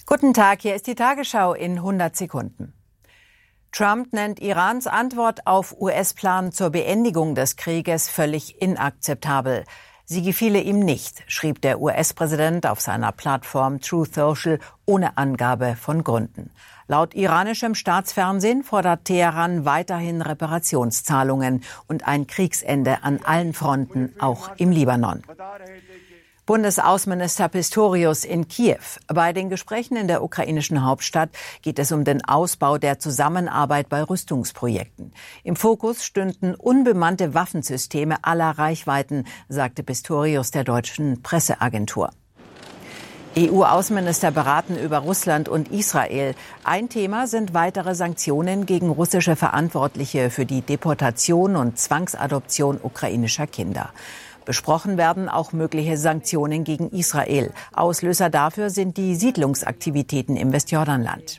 Guten Tag, hier ist die Tagesschau in 100 Sekunden. Trump nennt Irans Antwort auf US-Plan zur Beendigung des Krieges völlig inakzeptabel. Sie gefiele ihm nicht, schrieb der US-Präsident auf seiner Plattform Truth Social ohne Angabe von Gründen. Laut iranischem Staatsfernsehen fordert Teheran weiterhin Reparationszahlungen und ein Kriegsende an allen Fronten, auch im Libanon. Bundesaußenminister Pistorius in Kiew. Bei den Gesprächen in der ukrainischen Hauptstadt geht es um den Ausbau der Zusammenarbeit bei Rüstungsprojekten. Im Fokus stünden unbemannte Waffensysteme aller Reichweiten, sagte Pistorius der deutschen Presseagentur. EU-Außenminister beraten über Russland und Israel. Ein Thema sind weitere Sanktionen gegen russische Verantwortliche für die Deportation und Zwangsadoption ukrainischer Kinder. Besprochen werden auch mögliche Sanktionen gegen Israel. Auslöser dafür sind die Siedlungsaktivitäten im Westjordanland.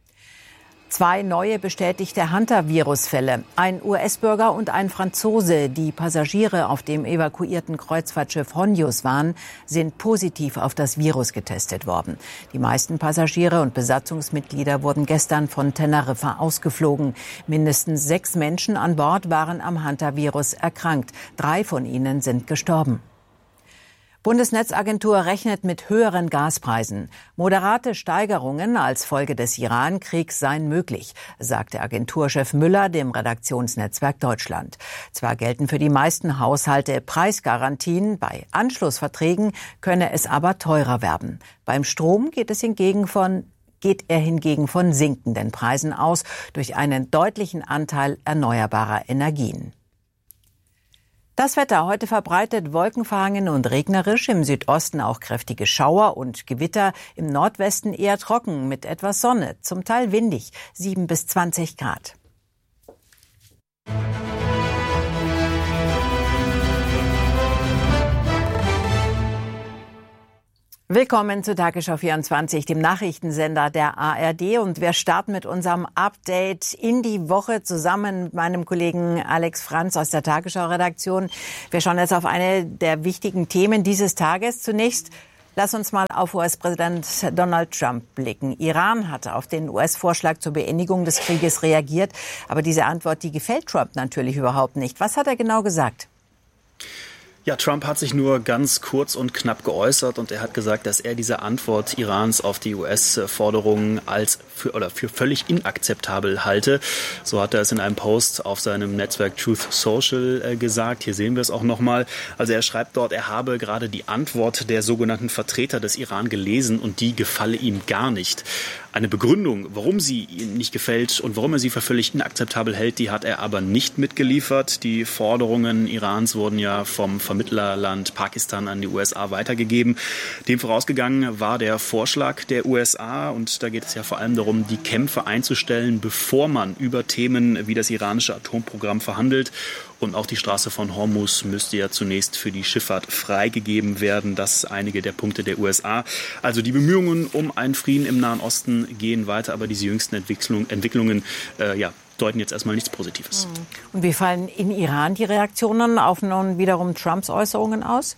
2 neue bestätigte Hunter-Virus-Fälle. Ein US-Bürger und ein Franzose, die Passagiere auf dem evakuierten Kreuzfahrtschiff Hondius waren, sind positiv auf das Virus getestet worden. Die meisten Passagiere und Besatzungsmitglieder wurden gestern von Teneriffa ausgeflogen. Mindestens 6 Menschen an Bord waren am Hunter-Virus erkrankt. 3 von ihnen sind gestorben. Bundesnetzagentur rechnet mit höheren Gaspreisen. Moderate Steigerungen als Folge des Iran-Kriegs seien möglich, sagte Agenturchef Müller dem Redaktionsnetzwerk Deutschland. Zwar gelten für die meisten Haushalte Preisgarantien, bei Anschlussverträgen könne es aber teurer werden. Beim Strom geht er hingegen von sinkenden Preisen aus, durch einen deutlichen Anteil erneuerbarer Energien. Das Wetter heute verbreitet wolkenverhangen und regnerisch, im Südosten auch kräftige Schauer und Gewitter, im Nordwesten eher trocken mit etwas Sonne, zum Teil windig, 7 bis 20 Grad. Willkommen zu Tagesschau 24, dem Nachrichtensender der ARD. Und wir starten mit unserem Update in die Woche zusammen mit meinem Kollegen Alex Franz aus der Tagesschau-Redaktion. Wir schauen jetzt auf eine der wichtigen Themen dieses Tages. Zunächst lass uns mal auf US-Präsident Donald Trump blicken. Iran hatte auf den US-Vorschlag zur Beendigung des Krieges reagiert. Aber diese Antwort, die gefällt Trump natürlich überhaupt nicht. Was hat er genau gesagt? Ja, Trump hat sich nur ganz kurz und knapp geäußert und er hat gesagt, dass er diese Antwort Irans auf die US-Forderungen für völlig inakzeptabel halte. So hat er es in einem Post auf seinem Netzwerk Truth Social gesagt. Hier sehen wir es auch nochmal. Also er schreibt dort, er habe gerade die Antwort der sogenannten Vertreter des Iran gelesen und die gefalle ihm gar nicht. Eine Begründung, warum sie ihm nicht gefällt und warum er sie für völlig inakzeptabel hält, die hat er aber nicht mitgeliefert. Die Forderungen Irans wurden ja vom Vermittlerland Pakistan an die USA weitergegeben. Dem vorausgegangen war der Vorschlag der USA und da geht es ja vor allem darum, die Kämpfe einzustellen, bevor man über Themen wie das iranische Atomprogramm verhandelt. Und auch die Straße von Hormuz müsste ja zunächst für die Schifffahrt freigegeben werden. Das ist einige der Punkte der USA. Also die Bemühungen um einen Frieden im Nahen Osten gehen weiter, aber diese jüngsten Entwicklungen deuten jetzt erstmal nichts Positives. Und wie fallen in Iran die Reaktionen auf nun wiederum Trumps Äußerungen aus?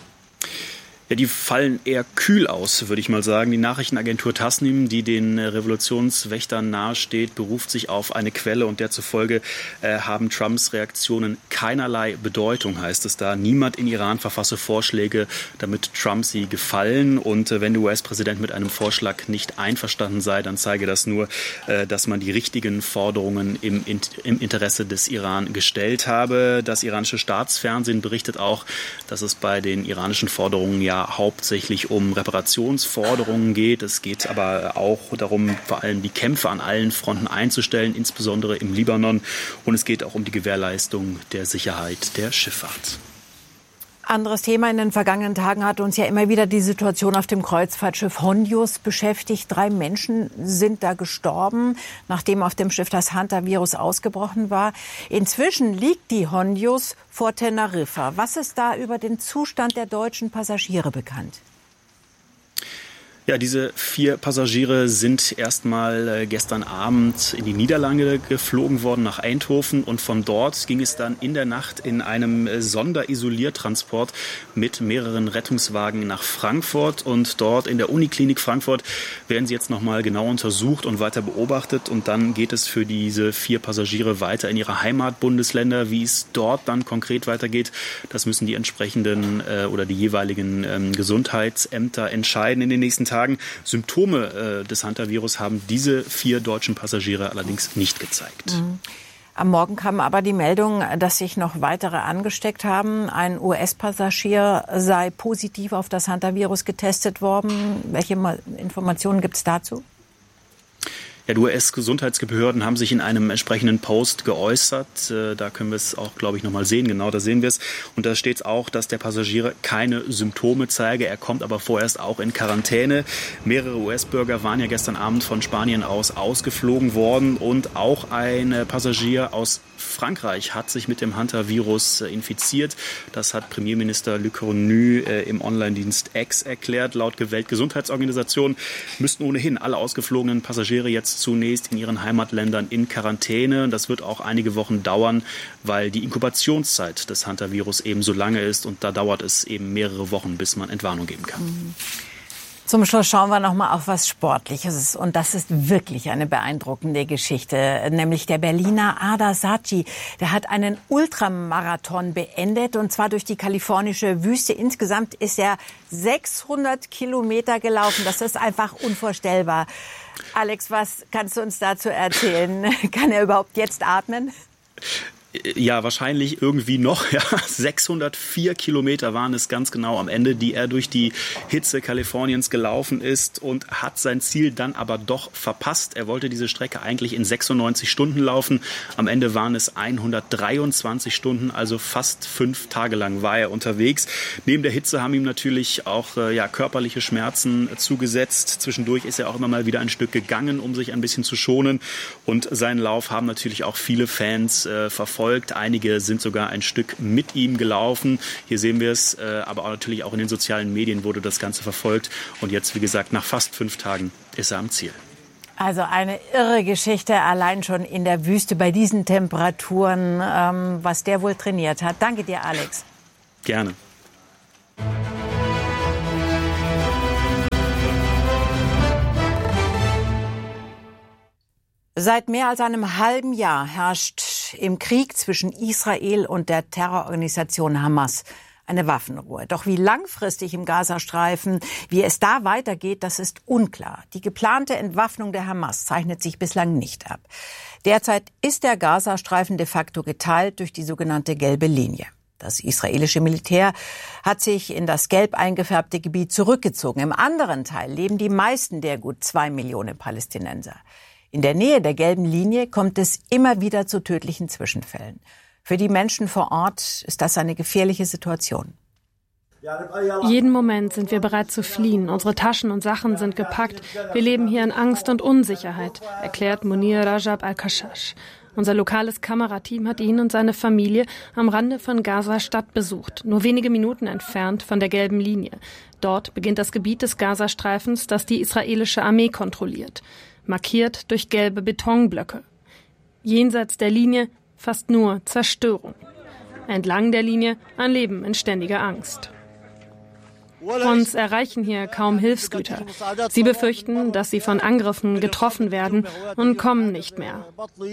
Ja, die fallen eher kühl aus, würde ich mal sagen. Die Nachrichtenagentur Tasnim, die den Revolutionswächtern nahesteht, beruft sich auf eine Quelle und der zufolge haben Trumps Reaktionen keinerlei Bedeutung, heißt es da. Niemand in Iran verfasse Vorschläge, damit Trump sie gefallen. Und wenn der US-Präsident mit einem Vorschlag nicht einverstanden sei, dann zeige das nur, dass man die richtigen Forderungen im Interesse des Iran gestellt habe. Das iranische Staatsfernsehen berichtet auch, dass es bei den iranischen Forderungen ja hauptsächlich um Reparationsforderungen geht. Es geht aber auch darum, vor allem die Kämpfe an allen Fronten einzustellen, insbesondere im Libanon. Und es geht auch um die Gewährleistung der Sicherheit der Schifffahrt. Anderes Thema in den vergangenen Tagen hat uns ja immer wieder die Situation auf dem Kreuzfahrtschiff Hondius beschäftigt. 3 Menschen sind da gestorben, nachdem auf dem Schiff das Hunter-Virus ausgebrochen war. Inzwischen liegt die Hondius vor Teneriffa. Was ist da über den Zustand der deutschen Passagiere bekannt? Ja, diese 4 Passagiere sind erstmal gestern Abend in die Niederlande geflogen worden, nach Eindhoven. Und von dort ging es dann in der Nacht in einem Sonderisoliertransport mit mehreren Rettungswagen nach Frankfurt. Und dort in der Uniklinik Frankfurt werden sie jetzt nochmal genau untersucht und weiter beobachtet. Und dann geht es für diese 4 Passagiere weiter in ihre Heimatbundesländer. Wie es dort dann konkret weitergeht, das müssen die entsprechenden oder die jeweiligen Gesundheitsämter entscheiden in den nächsten Tagen. Symptome des Hantavirus haben diese 4 deutschen Passagiere allerdings nicht gezeigt. Am Morgen kam aber die Meldung, dass sich noch weitere angesteckt haben. Ein US-Passagier sei positiv auf das Hantavirus getestet worden. Welche Informationen gibt es dazu? Ja, die US-Gesundheitsbehörden haben sich in einem entsprechenden Post geäußert. Da können wir es auch, glaube ich, nochmal sehen. Genau, da sehen wir es. Und da steht es auch, dass der Passagier keine Symptome zeige. Er kommt aber vorerst auch in Quarantäne. Mehrere US-Bürger waren ja gestern Abend von Spanien aus ausgeflogen worden. Und auch ein Passagier aus Frankreich hat sich mit dem Hantavirus infiziert. Das hat Premierminister Le Cornu im Online-Dienst X erklärt. Laut Weltgesundheitsorganisation müssten ohnehin alle ausgeflogenen Passagiere jetzt zunächst in ihren Heimatländern in Quarantäne. Das wird auch einige Wochen dauern, weil die Inkubationszeit des Hantavirus eben so lange ist. Und da dauert es eben mehrere Wochen, bis man Entwarnung geben kann. Zum Schluss schauen wir noch mal auf was Sportliches. Und das ist wirklich eine beeindruckende Geschichte. Nämlich der Berliner Ardar Saci. Der hat einen Ultramarathon beendet, und zwar durch die kalifornische Wüste. Insgesamt ist er 600 Kilometer gelaufen. Das ist einfach unvorstellbar. Alex, was kannst du uns dazu erzählen? Kann er überhaupt jetzt atmen? Ja, wahrscheinlich irgendwie noch. Ja. 604 Kilometer waren es ganz genau am Ende, die er durch die Hitze Kaliforniens gelaufen ist, und hat sein Ziel dann aber doch verpasst. Er wollte diese Strecke eigentlich in 96 Stunden laufen. Am Ende waren es 123 Stunden, also fast 5 Tage lang war er unterwegs. Neben der Hitze haben ihm natürlich auch körperliche Schmerzen zugesetzt. Zwischendurch ist er auch immer mal wieder ein Stück gegangen, um sich ein bisschen zu schonen. Und seinen Lauf haben natürlich auch viele Fans verfolgt. Einige sind sogar ein Stück mit ihm gelaufen. Hier sehen wir es, aber auch natürlich auch in den sozialen Medien wurde das Ganze verfolgt. Und jetzt, wie gesagt, nach fast 5 Tagen ist er am Ziel. Also eine irre Geschichte, allein schon in der Wüste bei diesen Temperaturen, was der wohl trainiert hat. Danke dir, Alex. Gerne. Seit mehr als einem halben Jahr herrscht im Krieg zwischen Israel und der Terrororganisation Hamas eine Waffenruhe. Doch wie langfristig im Gazastreifen, wie es da weitergeht, das ist unklar. Die geplante Entwaffnung der Hamas zeichnet sich bislang nicht ab. Derzeit ist der Gazastreifen de facto geteilt durch die sogenannte gelbe Linie. Das israelische Militär hat sich in das gelb eingefärbte Gebiet zurückgezogen. Im anderen Teil leben die meisten der gut 2 Millionen Palästinenser. In der Nähe der gelben Linie kommt es immer wieder zu tödlichen Zwischenfällen. Für die Menschen vor Ort ist das eine gefährliche Situation. Jeden Moment sind wir bereit zu fliehen. Unsere Taschen und Sachen sind gepackt. Wir leben hier in Angst und Unsicherheit, erklärt Munir Rajab al-Kashash. Unser lokales Kamerateam hat ihn und seine Familie am Rande von Gaza-Stadt besucht, nur wenige Minuten entfernt von der gelben Linie. Dort beginnt das Gebiet des Gazastreifens, das die israelische Armee kontrolliert, markiert durch gelbe Betonblöcke. Jenseits der Linie fast nur Zerstörung. Entlang der Linie ein Leben in ständiger Angst. Uns erreichen hier kaum Hilfsgüter. Sie befürchten, dass sie von Angriffen getroffen werden und kommen nicht mehr.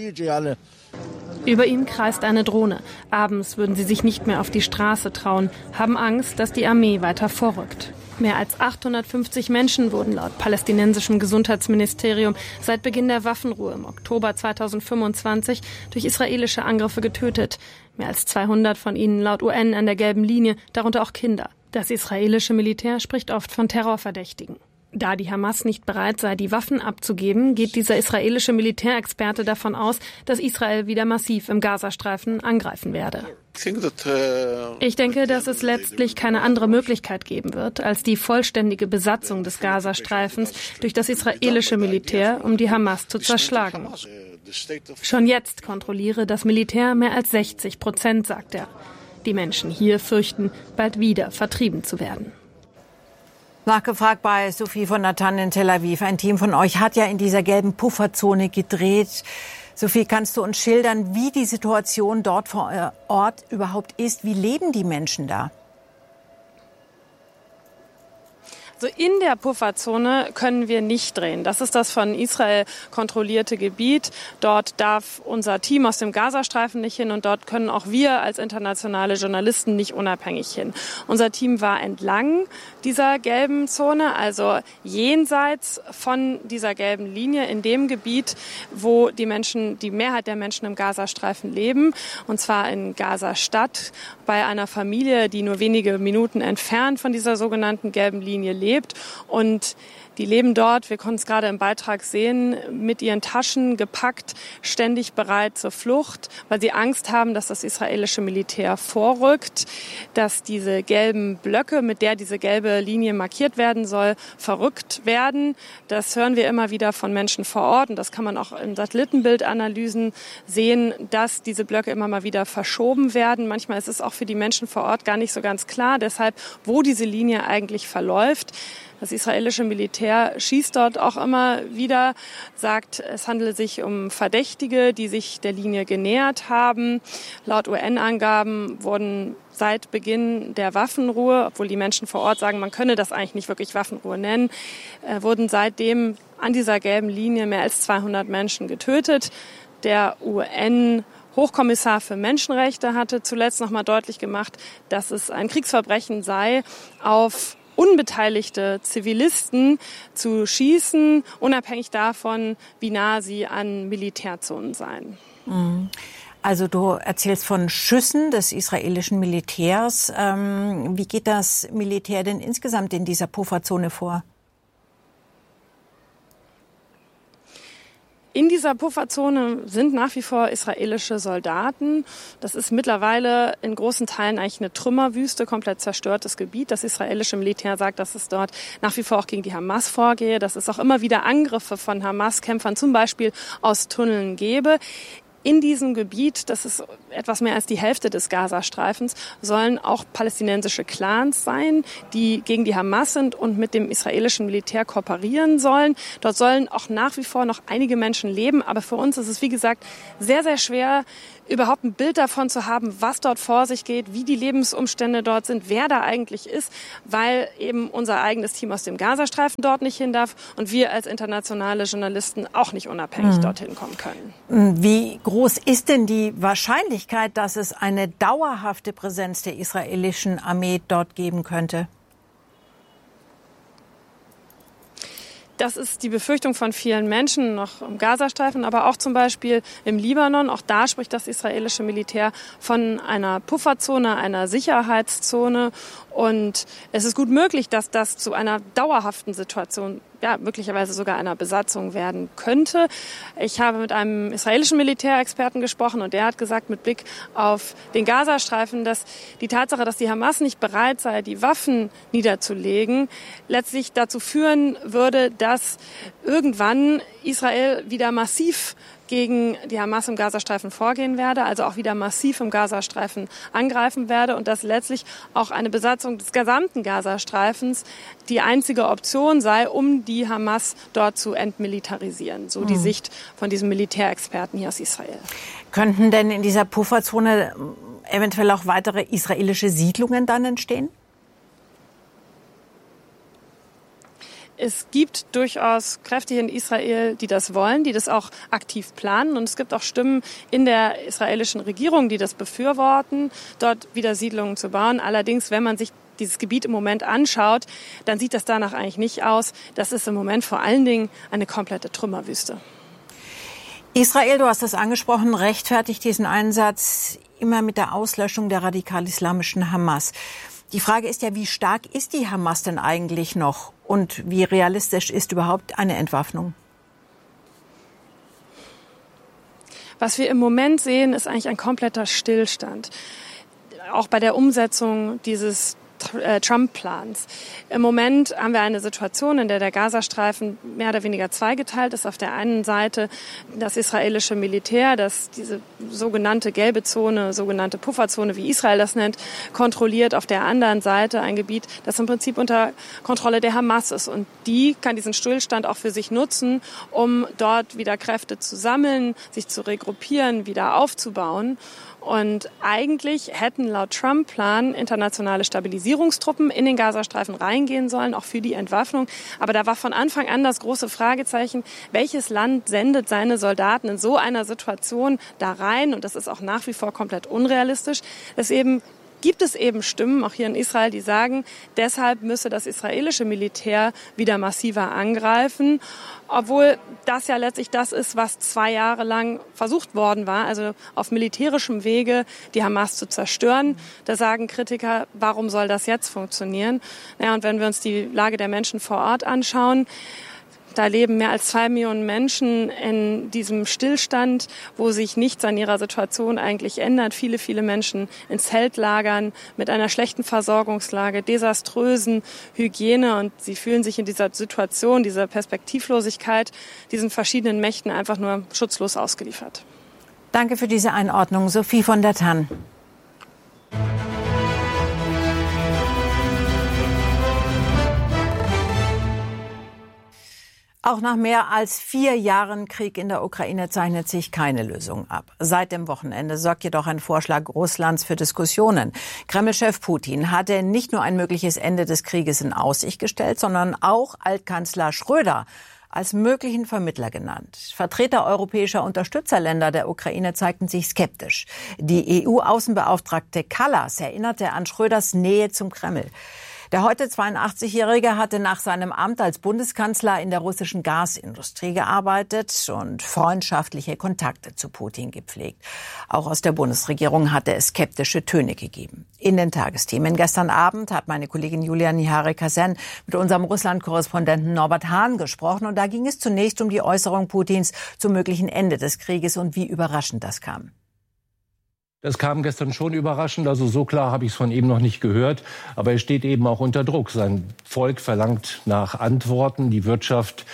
Über ihnen kreist eine Drohne. Abends würden sie sich nicht mehr auf die Straße trauen, haben Angst, dass die Armee weiter vorrückt. Mehr als 850 Menschen wurden laut palästinensischem Gesundheitsministerium seit Beginn der Waffenruhe im Oktober 2025 durch israelische Angriffe getötet. Mehr als 200 von ihnen laut UN an der gelben Linie, darunter auch Kinder. Das israelische Militär spricht oft von Terrorverdächtigen. Da die Hamas nicht bereit sei, die Waffen abzugeben, geht dieser israelische Militärexperte davon aus, dass Israel wieder massiv im Gazastreifen angreifen werde. Ich denke, dass es letztlich keine andere Möglichkeit geben wird, als die vollständige Besatzung des Gazastreifens durch das israelische Militär, um die Hamas zu zerschlagen. Schon jetzt kontrolliere das Militär mehr als 60%, sagt er. Die Menschen hier fürchten, bald wieder vertrieben zu werden. Nachgefragt bei Sophie von Natan in Tel Aviv. Ein Team von euch hat ja in dieser gelben Pufferzone gedreht. Sophie, kannst du uns schildern, wie die Situation dort vor Ort überhaupt ist? Wie leben die Menschen da? Also in der Pufferzone können wir nicht drehen. Das ist das von Israel kontrollierte Gebiet. Dort darf unser Team aus dem Gazastreifen nicht hin und dort können auch wir als internationale Journalisten nicht unabhängig hin. Unser Team war entlang dieser gelben Zone, also jenseits von dieser gelben Linie in dem Gebiet, wo die Mehrheit der Menschen im Gazastreifen leben, und zwar in Gaza-Stadt bei einer Familie, die nur wenige Minuten entfernt von dieser sogenannten gelben Linie lebt. Und die leben dort, wir konnten es gerade im Beitrag sehen, mit ihren Taschen gepackt, ständig bereit zur Flucht, weil sie Angst haben, dass das israelische Militär vorrückt, dass diese gelben Blöcke, mit der diese gelbe Linie markiert werden soll, verrückt werden. Das hören wir immer wieder von Menschen vor Ort und das kann man auch in Satellitenbildanalysen sehen, dass diese Blöcke immer mal wieder verschoben werden. Manchmal ist es auch für die Menschen vor Ort gar nicht so ganz klar, deshalb, wo diese Linie eigentlich verläuft. Das israelische Militär schießt dort auch immer wieder, sagt, es handele sich um Verdächtige, die sich der Linie genähert haben. Laut UN-Angaben wurden seit Beginn der Waffenruhe, obwohl die Menschen vor Ort sagen, man könne das eigentlich nicht wirklich Waffenruhe nennen, wurden seitdem an dieser gelben Linie mehr als 200 Menschen getötet. Der UN-Hochkommissar für Menschenrechte hatte zuletzt noch mal deutlich gemacht, dass es ein Kriegsverbrechen sei, auf unbeteiligte Zivilisten zu schießen, unabhängig davon, wie nah sie an Militärzonen seien. Also du erzählst von Schüssen des israelischen Militärs. Wie geht das Militär denn insgesamt in dieser Pufferzone vor? In dieser Pufferzone sind nach wie vor israelische Soldaten. Das ist mittlerweile in großen Teilen eigentlich eine Trümmerwüste, komplett zerstörtes Gebiet. Das israelische Militär sagt, dass es dort nach wie vor auch gegen die Hamas vorgehe, dass es auch immer wieder Angriffe von Hamas-Kämpfern zum Beispiel aus Tunneln gebe. In diesem Gebiet, das ist etwas mehr als die Hälfte des Gazastreifens, sollen auch palästinensische Clans sein, die gegen die Hamas sind und mit dem israelischen Militär kooperieren sollen. Dort sollen auch nach wie vor noch einige Menschen leben. Aber für uns ist es, wie gesagt, sehr, sehr schwer, überhaupt ein Bild davon zu haben, was dort vor sich geht, wie die Lebensumstände dort sind, wer da eigentlich ist, weil eben unser eigenes Team aus dem Gazastreifen dort nicht hin darf und wir als internationale Journalisten auch nicht unabhängig dorthin kommen können. Wie groß ist denn die Wahrscheinlichkeit, dass es eine dauerhafte Präsenz der israelischen Armee dort geben könnte? Das ist die Befürchtung von vielen Menschen, noch im Gazastreifen, aber auch zum Beispiel im Libanon. Auch da spricht das israelische Militär von einer Pufferzone, einer Sicherheitszone. Und es ist gut möglich, dass das zu einer dauerhaften Situation, ja, möglicherweise sogar einer Besatzung werden könnte. Ich habe mit einem israelischen Militärexperten gesprochen und der hat gesagt, mit Blick auf den Gazastreifen, dass die Tatsache, dass die Hamas nicht bereit sei, die Waffen niederzulegen, letztlich dazu führen würde, dass irgendwann Israel wieder massiv gegen die Hamas im Gazastreifen vorgehen werde, also auch wieder massiv im Gazastreifen angreifen werde und dass letztlich auch eine Besatzung des gesamten Gazastreifens die einzige Option sei, um die Hamas dort zu entmilitarisieren. So die Sicht von diesem Militärexperten hier aus Israel. Könnten denn in dieser Pufferzone eventuell auch weitere israelische Siedlungen dann entstehen? Es gibt durchaus Kräfte hier in Israel, die das wollen, die das auch aktiv planen. Und es gibt auch Stimmen in der israelischen Regierung, die das befürworten, dort wieder Siedlungen zu bauen. Allerdings, wenn man sich dieses Gebiet im Moment anschaut, dann sieht das danach eigentlich nicht aus. Das ist im Moment vor allen Dingen eine komplette Trümmerwüste. Israel, du hast das angesprochen, rechtfertigt diesen Einsatz immer mit der Auslöschung der radikal-islamischen Hamas. Die Frage ist ja, wie stark ist die Hamas denn eigentlich noch und wie realistisch ist überhaupt eine Entwaffnung? Was wir im Moment sehen, ist eigentlich ein kompletter Stillstand. Auch bei der Umsetzung dieses Trump-Plans. Im Moment haben wir eine Situation, in der Gazastreifen mehr oder weniger zweigeteilt ist. Auf der einen Seite das israelische Militär, das diese sogenannte gelbe Zone, sogenannte Pufferzone, wie Israel das nennt, kontrolliert. Auf der anderen Seite ein Gebiet, das im Prinzip unter Kontrolle der Hamas ist. Und die kann diesen Stillstand auch für sich nutzen, um dort wieder Kräfte zu sammeln, sich zu regruppieren, wieder aufzubauen. Und eigentlich hätten laut Trump-Plan internationale Stabilisierungstruppen in den Gazastreifen reingehen sollen, auch für die Entwaffnung. Aber da war von Anfang an das große Fragezeichen, welches Land sendet seine Soldaten in so einer Situation da rein? Und das ist auch nach wie vor komplett unrealistisch. Gibt es eben Stimmen, auch hier in Israel, die sagen, deshalb müsse das israelische Militär wieder massiver angreifen, obwohl das ja letztlich das ist, was 2 Jahre lang versucht worden war, also auf militärischem Wege die Hamas zu zerstören. Da sagen Kritiker, warum soll das jetzt funktionieren? Naja, und wenn wir uns die Lage der Menschen vor Ort anschauen, da leben mehr als 2 Millionen Menschen in diesem Stillstand, wo sich nichts an ihrer Situation eigentlich ändert. Viele, viele Menschen in Zeltlagern mit einer schlechten Versorgungslage, desaströsen Hygiene. Und sie fühlen sich in dieser Situation, dieser Perspektivlosigkeit, diesen verschiedenen Mächten einfach nur schutzlos ausgeliefert. Danke für diese Einordnung, Sophie von der Tann. Auch nach mehr als 4 Jahren Krieg in der Ukraine zeichnet sich keine Lösung ab. Seit dem Wochenende sorgt jedoch ein Vorschlag Russlands für Diskussionen. Kreml-Chef Putin hatte nicht nur ein mögliches Ende des Krieges in Aussicht gestellt, sondern auch Altkanzler Schröder als möglichen Vermittler genannt. Vertreter europäischer Unterstützerländer der Ukraine zeigten sich skeptisch. Die EU-Außenbeauftragte Kallas erinnerte an Schröders Nähe zum Kreml. Der heute 82-Jährige hatte nach seinem Amt als Bundeskanzler in der russischen Gasindustrie gearbeitet und freundschaftliche Kontakte zu Putin gepflegt. Auch aus der Bundesregierung hatte es skeptische Töne gegeben. In den Tagesthemen gestern Abend hat meine Kollegin Julia Nihari-Kasen mit unserem Russland-Korrespondenten Norbert Hahn gesprochen. Und da ging es zunächst um die Äußerung Putins zum möglichen Ende des Krieges und wie überraschend das kam. Das kam gestern schon überraschend, also so klar habe ich es von ihm noch nicht gehört. Aber er steht eben auch unter Druck. Sein Volk verlangt nach Antworten. Die Wirtschaft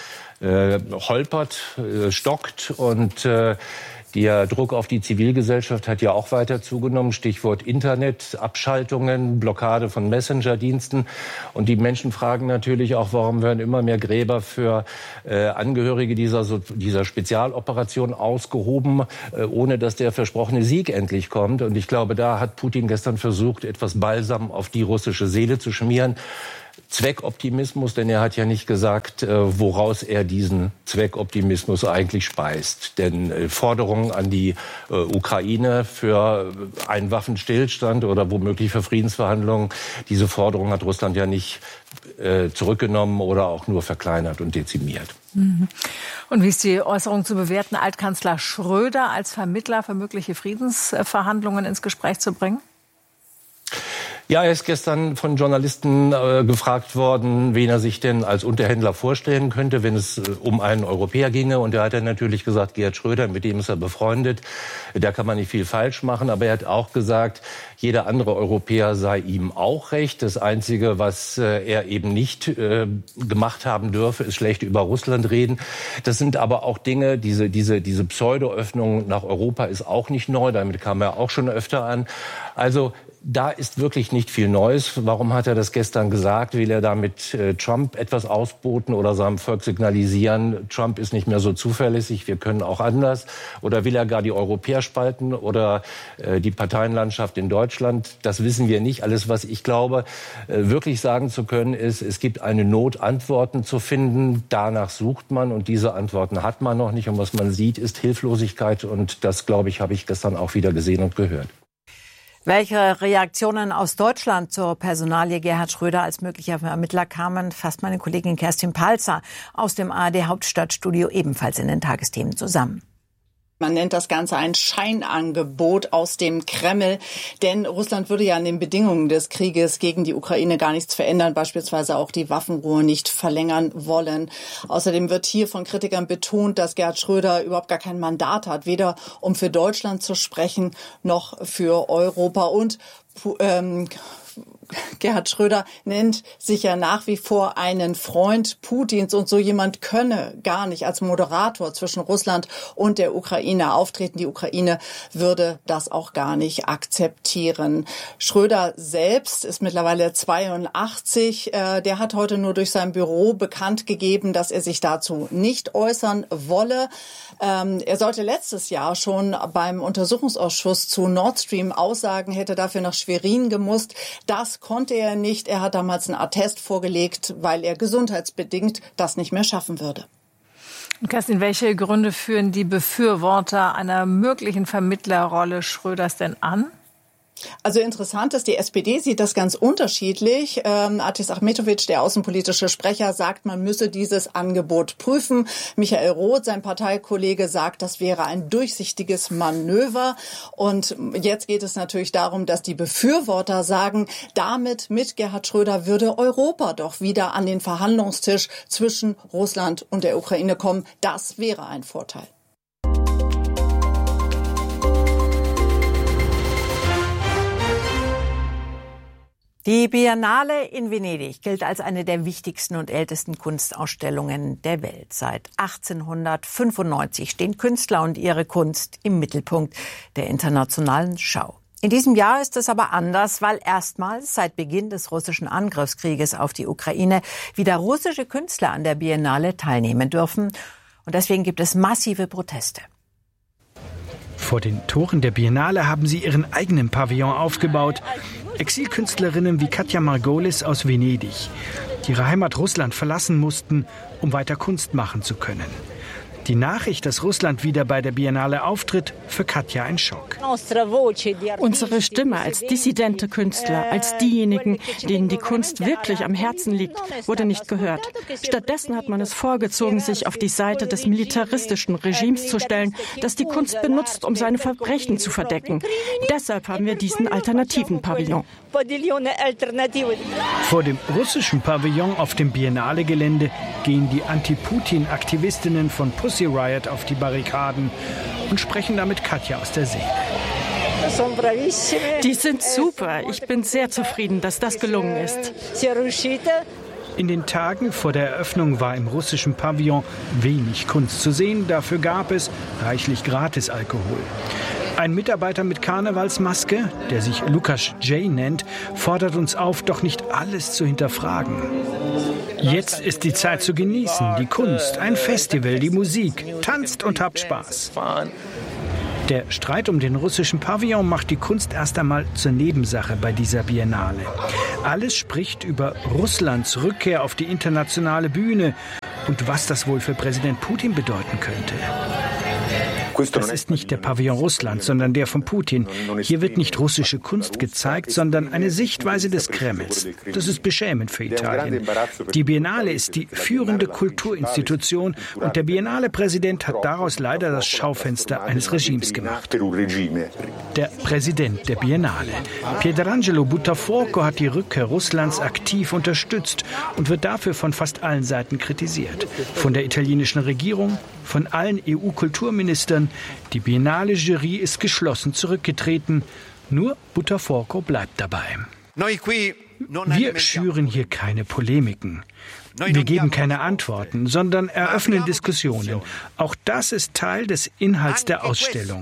holpert, stockt und der Druck auf die Zivilgesellschaft hat ja auch weiter zugenommen. Stichwort Internet, Abschaltungen, Blockade von Messenger-Diensten. Und die Menschen fragen natürlich auch, warum werden immer mehr Gräber für Angehörige dieser Spezialoperation ausgehoben, ohne dass der versprochene Sieg endlich kommt. Und ich glaube, da hat Putin gestern versucht, etwas Balsam auf die russische Seele zu schmieren. Zweckoptimismus, denn er hat ja nicht gesagt, woraus er diesen Zweckoptimismus eigentlich speist. Denn Forderungen an die Ukraine für einen Waffenstillstand oder womöglich für Friedensverhandlungen, diese Forderung hat Russland ja nicht zurückgenommen oder auch nur verkleinert und dezimiert. Und wie ist die Äußerung zu bewerten, Altkanzler Schröder als Vermittler für mögliche Friedensverhandlungen ins Gespräch zu bringen? Ja, er ist gestern von Journalisten gefragt worden, wen er sich denn als Unterhändler vorstellen könnte, wenn es um einen Europäer ginge. Und da hat er natürlich gesagt, Gerhard Schröder, mit dem ist er befreundet. Da kann man nicht viel falsch machen. Aber er hat auch gesagt, jeder andere Europäer sei ihm auch recht. Das Einzige, was er eben nicht gemacht haben dürfe, ist schlecht über Russland reden. Das sind aber auch Dinge, diese Pseudo-Öffnung nach Europa ist auch nicht neu. Damit kam er auch schon öfter an. Also da ist wirklich nicht viel Neues. Warum hat er das gestern gesagt? Will er damit Trump etwas ausboten oder seinem Volk signalisieren, Trump ist nicht mehr so zuverlässig, wir können auch anders? Oder will er gar die Europäer spalten oder die Parteienlandschaft in Deutschland? Das wissen wir nicht. Alles, was ich glaube, wirklich sagen zu können, ist, es gibt eine Not, Antworten zu finden. Danach sucht man und diese Antworten hat man noch nicht. Und was man sieht, ist Hilflosigkeit. Und das, glaube ich, habe ich gestern auch wieder gesehen und gehört. Welche Reaktionen aus Deutschland zur Personalie Gerhard Schröder als möglicher Vermittler kamen, fasst meine Kollegin Kerstin Palzer aus dem ARD-Hauptstadtstudio ebenfalls in den Tagesthemen zusammen. Man nennt das Ganze ein Scheinangebot aus dem Kreml, denn Russland würde ja an den Bedingungen des Krieges gegen die Ukraine gar nichts verändern, beispielsweise auch die Waffenruhe nicht verlängern wollen. Außerdem wird hier von Kritikern betont, dass Gerhard Schröder überhaupt gar kein Mandat hat, weder um für Deutschland zu sprechen noch für Europa. Und Gerhard Schröder nennt sich ja nach wie vor einen Freund Putins und so jemand könne gar nicht als Moderator zwischen Russland und der Ukraine auftreten. Die Ukraine würde das auch gar nicht akzeptieren. Schröder selbst ist mittlerweile 82. Der hat heute nur durch sein Büro bekannt gegeben, dass er sich dazu nicht äußern wolle. Er sollte letztes Jahr schon beim Untersuchungsausschuss zu Nord Stream aussagen, hätte dafür nach Schwerin gemusst. Das konnte er nicht. Er hat damals einen Attest vorgelegt, weil er gesundheitsbedingt das nicht mehr schaffen würde. Kerstin, welche Gründe führen die Befürworter einer möglichen Vermittlerrolle Schröders denn an? Also interessant ist, die SPD sieht das ganz unterschiedlich. Atis Achmetovic, der außenpolitische Sprecher, sagt, man müsse dieses Angebot prüfen. Michael Roth, sein Parteikollege, sagt, das wäre ein durchsichtiges Manöver. Und jetzt geht es natürlich darum, dass die Befürworter sagen, damit mit Gerhard Schröder würde Europa doch wieder an den Verhandlungstisch zwischen Russland und der Ukraine kommen. Das wäre ein Vorteil. Die Biennale in Venedig gilt als eine der wichtigsten und ältesten Kunstausstellungen der Welt. Seit 1895 stehen Künstler und ihre Kunst im Mittelpunkt der internationalen Schau. In diesem Jahr ist es aber anders, weil erstmals seit Beginn des russischen Angriffskrieges auf die Ukraine wieder russische Künstler an der Biennale teilnehmen dürfen. Und deswegen gibt es massive Proteste. Vor den Toren der Biennale haben sie ihren eigenen Pavillon aufgebaut. Exilkünstlerinnen wie Katja Margolis aus Venedig, die ihre Heimat Russland verlassen mussten, um weiter Kunst machen zu können. Die Nachricht, dass Russland wieder bei der Biennale auftritt, für Katja ein Schock. Unsere Stimme als dissidente Künstler, als diejenigen, denen die Kunst wirklich am Herzen liegt, wurde nicht gehört. Stattdessen hat man es vorgezogen, sich auf die Seite des militaristischen Regimes zu stellen, das die Kunst benutzt, um seine Verbrechen zu verdecken. Deshalb haben wir diesen alternativen Pavillon. Vor dem russischen Pavillon auf dem Biennale-Gelände gehen die Anti-Putin-Aktivistinnen von Pussy Riot auf die Barrikaden und sprechen damit Katja aus der Seele. Die sind super. Ich bin sehr zufrieden, dass das gelungen ist. In den Tagen vor der Eröffnung war im russischen Pavillon wenig Kunst zu sehen. Dafür gab es reichlich Gratis-Alkohol. Ein Mitarbeiter mit Karnevalsmaske, der sich Lukas J. nennt, fordert uns auf, doch nicht alles zu hinterfragen. Jetzt ist die Zeit zu genießen, die Kunst, ein Festival, die Musik. Tanzt und habt Spaß. Der Streit um den russischen Pavillon macht die Kunst erst einmal zur Nebensache bei dieser Biennale. Alles spricht über Russlands Rückkehr auf die internationale Bühne und was das wohl für Präsident Putin bedeuten könnte. Das ist nicht der Pavillon Russlands, sondern der von Putin. Hier wird nicht russische Kunst gezeigt, sondern eine Sichtweise des Kremls. Das ist beschämend für Italien. Die Biennale ist die führende Kulturinstitution und der Biennale-Präsident hat daraus leider das Schaufenster eines Regimes gemacht. Der Präsident der Biennale, Pietrangelo Buttafuoco, hat die Rückkehr Russlands aktiv unterstützt und wird dafür von fast allen Seiten kritisiert. Von der italienischen Regierung, von allen EU-Kulturministern. Die Biennale-Jury ist geschlossen zurückgetreten. Nur Buttafuoco bleibt dabei. Wir schüren hier keine Polemiken. Wir geben keine Antworten, sondern eröffnen Diskussionen. Auch das ist Teil des Inhalts der Ausstellung.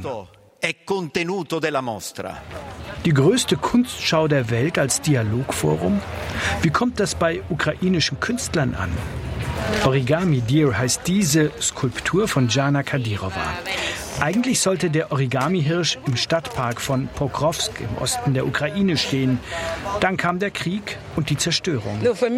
Die größte Kunstschau der Welt als Dialogforum? Wie kommt das bei ukrainischen Künstlern an? Origami Deer heißt diese Skulptur von Jana Kadyrova. Eigentlich sollte der Origami-Hirsch im Stadtpark von Pokrovsk im Osten der Ukraine stehen. Dann kam der Krieg und die Zerstörung. Für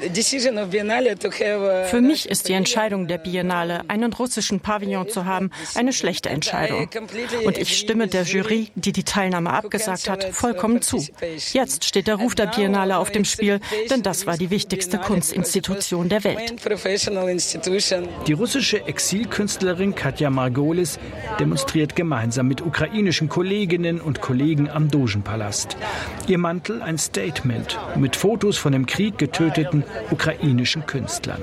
mich ist die Entscheidung der Biennale, einen russischen Pavillon zu haben, eine schlechte Entscheidung. Und ich stimme der Jury, die die Teilnahme abgesagt hat, vollkommen zu. Jetzt steht der Ruf der Biennale auf dem Spiel, denn das war die wichtigste Kunstinstitution der Welt. Die russische Exilkünstlerin Katja Margolis demonstriert gemeinsam mit ukrainischen Kolleginnen und Kollegen am Dogenpalast. Ihr Mantel ein Statement mit Fotos von im Krieg getöteten ukrainischen Künstlern.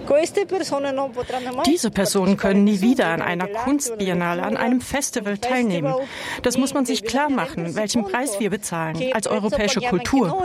Diese Personen können nie wieder an einer Kunstbiennale, an einem Festival teilnehmen. Das muss man sich klar machen, welchen Preis wir bezahlen als europäische Kultur.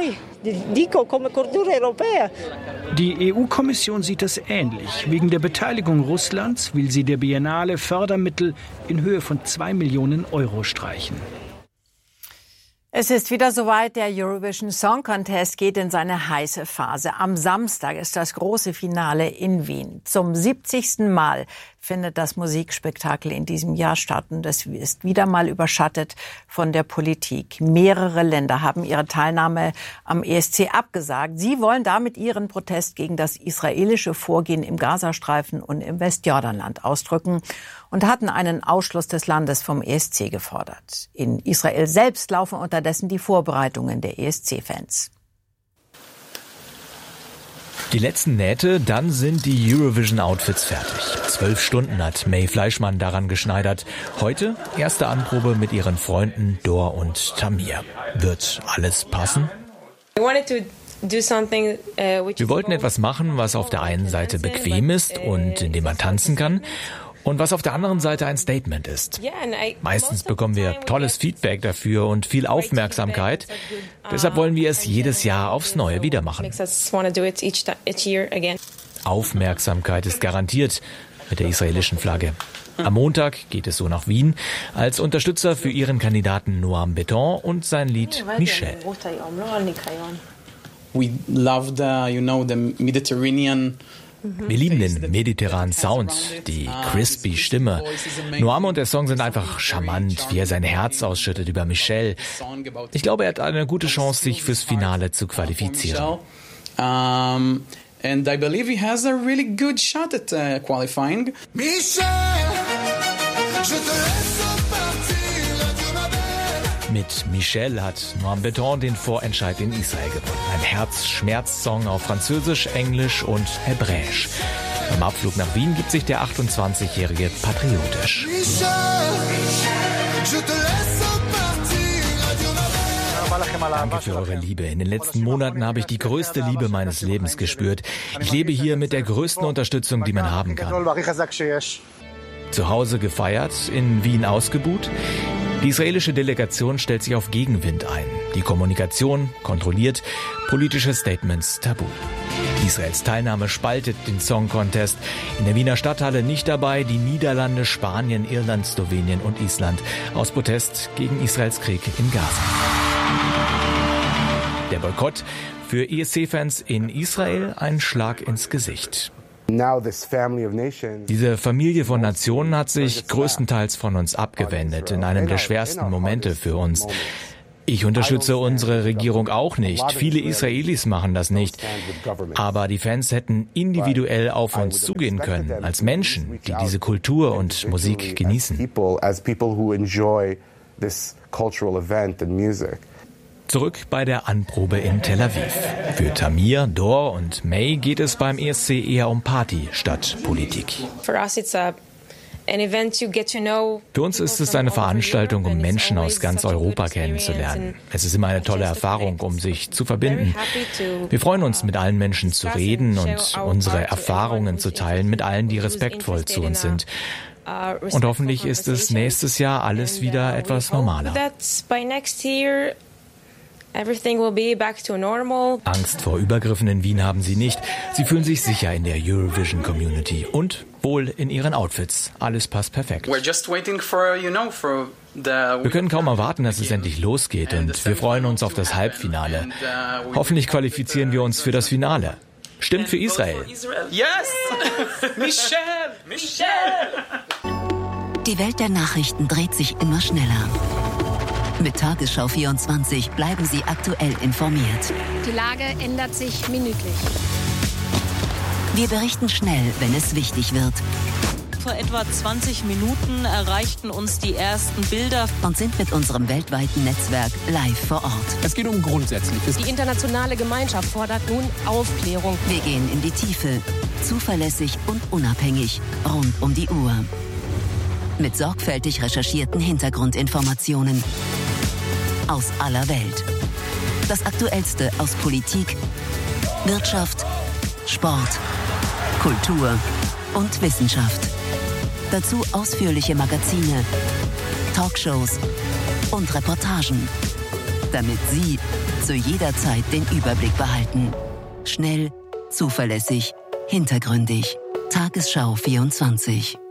Die EU-Kommission sieht das ähnlich. Wegen der Beteiligung Russlands will sie der Biennale Fördermittel in Höhe von 2 Millionen Euro streichen. Es ist wieder soweit, der Eurovision Song Contest geht in seine heiße Phase. Am Samstag ist das große Finale in Wien. Zum 70. Mal findet das Musikspektakel in diesem Jahr statt und es ist wieder mal überschattet von der Politik. Mehrere Länder haben ihre Teilnahme am ESC abgesagt. Sie wollen damit ihren Protest gegen das israelische Vorgehen im Gazastreifen und im Westjordanland ausdrücken und hatten einen Ausschluss des Landes vom ESC gefordert. In Israel selbst laufen unterdessen die Vorbereitungen der ESC-Fans. Die letzten Nähte, dann sind die Eurovision-Outfits fertig. 12 Stunden hat May Fleischmann daran geschneidert. Heute erste Anprobe mit ihren Freunden Dor und Tamir. Wird alles passen? Wir wollten etwas machen, was auf der einen Seite bequem ist und in dem man tanzen kann. Und was auf der anderen Seite ein Statement ist. Meistens bekommen wir tolles Feedback dafür und viel Aufmerksamkeit. Deshalb wollen wir es jedes Jahr aufs Neue wieder machen. Aufmerksamkeit ist garantiert mit der israelischen Flagge. Am Montag geht es so nach Wien als Unterstützer für ihren Kandidaten Noam Beton und sein Lied Michel. We love the Mediterranean. Wir lieben den mediterranen Sound, die crispy Stimme. Noam und der Song sind einfach charmant, wie er sein Herz ausschüttet über Michel. Ich glaube, er hat eine gute Chance, sich fürs Finale zu qualifizieren. And I believe he has a really good shot at qualifying. Mit Michel hat Noam Beton den Vorentscheid in Israel gewonnen. Ein Herz-Schmerz-Song auf Französisch, Englisch und Hebräisch. Beim Abflug nach Wien gibt sich der 28-Jährige patriotisch. Danke für eure Liebe. In den letzten Monaten habe ich die größte Liebe meines Lebens gespürt. Ich lebe hier mit der größten Unterstützung, die man haben kann. Zu Hause gefeiert, in Wien ausgebuht. Die israelische Delegation stellt sich auf Gegenwind ein. Die Kommunikation kontrolliert, politische Statements tabu. Israels Teilnahme spaltet den Song Contest. In der Wiener Stadthalle nicht dabei die Niederlande, Spanien, Irland, Slowenien und Island aus Protest gegen Israels Krieg in Gaza. Der Boykott für ESC-Fans in Israel ein Schlag ins Gesicht. Diese Familie von Nationen hat sich größtenteils von uns abgewendet in einem der schwersten Momente für uns. Ich unterstütze unsere Regierung auch nicht. Viele Israelis machen das nicht. Aber die Fans hätten individuell auf uns zugehen können, als Menschen, die diese Kultur und Musik genießen. Zurück bei der Anprobe in Tel Aviv. Für Tamir, Dor und May geht es beim ESC eher um Party statt Politik. Für uns ist es eine Veranstaltung, um Menschen aus ganz Europa kennenzulernen. Es ist immer eine tolle Erfahrung, um sich zu verbinden. Wir freuen uns, mit allen Menschen zu reden und unsere Erfahrungen zu teilen mit allen, die respektvoll zu uns sind. Und hoffentlich ist es nächstes Jahr alles wieder etwas normaler. Everything will be back to normal. Angst vor Übergriffen in Wien haben sie nicht. Sie fühlen sich sicher in der Eurovision-Community und wohl in ihren Outfits. Alles passt perfekt. Wir können kaum erwarten, dass es endlich losgeht und wir freuen uns auf das Halbfinale. Hoffentlich qualifizieren wir uns für das Finale. Stimmt für Israel. Yes! Michel! Die Welt der Nachrichten dreht sich immer schneller. Mit Tagesschau 24 bleiben Sie aktuell informiert. Die Lage ändert sich minütlich. Wir berichten schnell, wenn es wichtig wird. Vor etwa 20 Minuten erreichten uns die ersten Bilder und sind mit unserem weltweiten Netzwerk live vor Ort. Es geht um Grundsätzliches. Die internationale Gemeinschaft fordert nun Aufklärung. Wir gehen in die Tiefe, zuverlässig und unabhängig, rund um die Uhr. Mit sorgfältig recherchierten Hintergrundinformationen aus aller Welt. Das Aktuellste aus Politik, Wirtschaft, Sport, Kultur und Wissenschaft. Dazu ausführliche Magazine, Talkshows und Reportagen, damit Sie zu jeder Zeit den Überblick behalten. Schnell, zuverlässig, hintergründig. Tagesschau 24.